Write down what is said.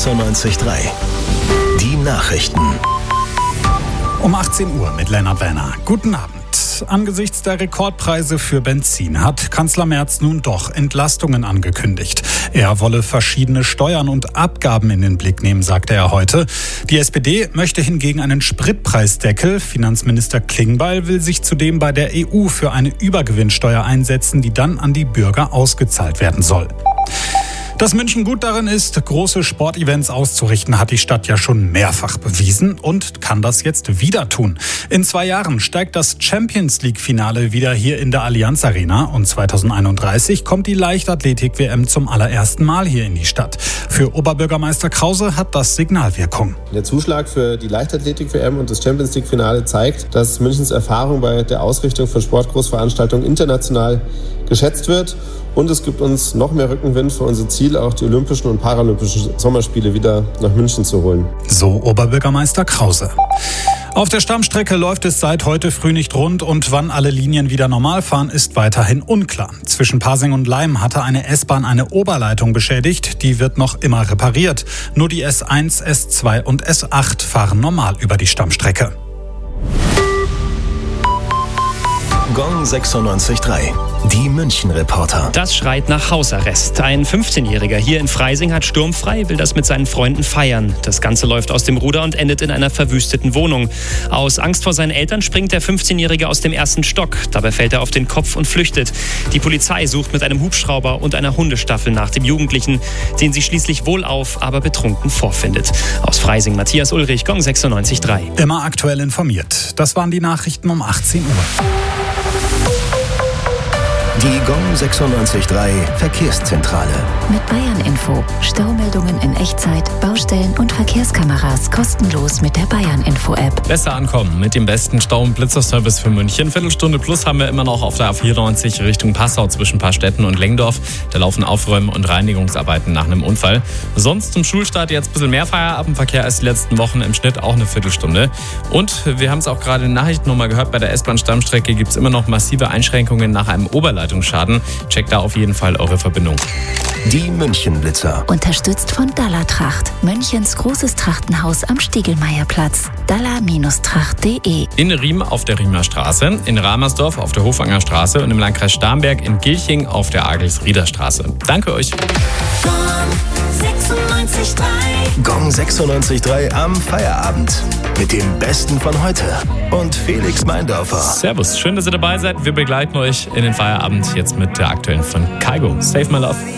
96.3. Die Nachrichten. Um 18 Uhr mit Lennart Werner. Guten Abend. Angesichts der Rekordpreise für Benzin hat Kanzler Merz nun doch Entlastungen angekündigt. Er wolle verschiedene Steuern und Abgaben in den Blick nehmen, sagte er heute. Die SPD möchte hingegen einen Spritpreisdeckel. Finanzminister Klingbeil will sich zudem bei der EU für eine Übergewinnsteuer einsetzen, die dann an die Bürger ausgezahlt werden soll. Dass München gut darin ist, große Sportevents auszurichten, hat die Stadt ja schon mehrfach bewiesen und kann das jetzt wieder tun. In 2 Jahren steigt das Champions-League-Finale wieder hier in der Allianz Arena und 2031 kommt die Leichtathletik-WM zum allerersten Mal hier in die Stadt. Für Oberbürgermeister Krause hat das Signalwirkung. Der Zuschlag für die Leichtathletik-WM und das Champions-League-Finale zeigt, dass Münchens Erfahrung bei der Ausrichtung von Sportgroßveranstaltungen international geschätzt wird. Und es gibt uns noch mehr Rückenwind für unser Ziel, auch die Olympischen und Paralympischen Sommerspiele wieder nach München zu holen. So Oberbürgermeister Krause. Auf der Stammstrecke läuft es seit heute früh nicht rund und wann alle Linien wieder normal fahren, ist weiterhin unklar. Zwischen Pasing und Leim hatte eine S-Bahn eine Oberleitung beschädigt. Die wird noch immer repariert. Nur die S1, S2 und S8 fahren normal über die Stammstrecke. Gong 96.3. Die München-Reporter. Das schreit nach Hausarrest. Ein 15-Jähriger hier in Freising hat sturmfrei, will das mit seinen Freunden feiern. Das Ganze läuft aus dem Ruder und endet in einer verwüsteten Wohnung. Aus Angst vor seinen Eltern springt der 15-Jährige aus dem 1. Stock. Dabei fällt er auf den Kopf und flüchtet. Die Polizei sucht mit einem Hubschrauber und einer Hundestaffel nach dem Jugendlichen, den sie schließlich wohlauf, aber betrunken vorfindet. Aus Freising Matthias Ulrich, Gong 96.3. Immer aktuell informiert. Das waren die Nachrichten um 18 Uhr. Die Gong 96.3 Verkehrszentrale. Mit Bayern Info. Staumeldungen in Echtzeit, Baustellen und Verkehrskameras kostenlos mit der Bayern Info App. Besser ankommen mit dem besten Stau- und Blitzerservice für München. Viertelstunde plus haben wir immer noch auf der A94 Richtung Passau zwischen Paarstetten und Lengdorf. Da laufen Aufräumen- und Reinigungsarbeiten nach einem Unfall. Sonst zum Schulstart jetzt ein bisschen mehr Feierabendverkehr als die letzten Wochen, im Schnitt auch eine Viertelstunde. Und wir haben es auch gerade in den Nachrichten nochmal gehört, bei der S-Bahn-Stammstrecke gibt es immer noch massive Einschränkungen nach einem Oberleitungsschaden. Checkt da auf jeden Fall eure Verbindung. Die München-Blitzer. Unterstützt von Dallertracht. Münchens großes Trachtenhaus am Stiegelmeierplatz. Daller-tracht.de. In Riem auf der Riemer Straße, in Ramersdorf auf der Hofanger Straße und im Landkreis Starnberg in Gilching auf der Agels-Rieder Straße. Danke euch. Gong 96.3 am Feierabend. Mit dem Besten von heute. Und Felix Meindorfer. Servus, schön, dass ihr dabei seid. Wir begleiten euch in den Feierabend jetzt mit der aktuellen von Kaigo. Save My Love.